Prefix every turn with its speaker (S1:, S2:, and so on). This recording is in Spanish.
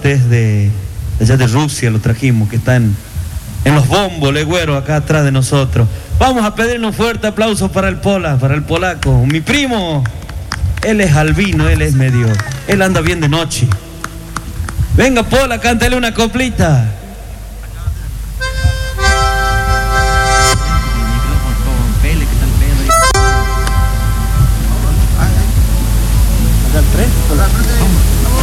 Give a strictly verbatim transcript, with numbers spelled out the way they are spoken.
S1: es de allá de Rusia, lo trajimos, que está en, en los bombos, le güero, acá atrás de nosotros. Vamos a pedirle un fuerte aplauso para el Pola, para el polaco, mi primo. Él es albino, él es medio, él anda bien de noche. Venga, Pola, cántale una coplita.